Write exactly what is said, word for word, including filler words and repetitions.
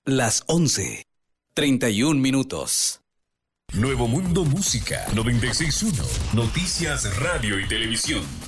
Las once, treinta y un minutos. Nuevo Mundo Música noventa y seis punto uno. Noticias, radio y televisión.